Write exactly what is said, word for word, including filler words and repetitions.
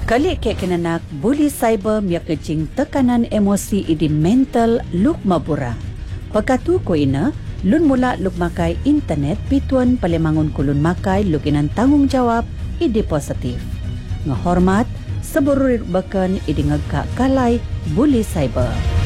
Kali ke kenanak bully cyber miak kecing tekanan emosi idi mental luk mabura. Pagkatu ko ina, lun mula luk makai internet pituan palemangun kulun makai lukinan tanggung jawab idi positif. Ngahormat, sebururir bakan idi ngagka kalay bully cyber.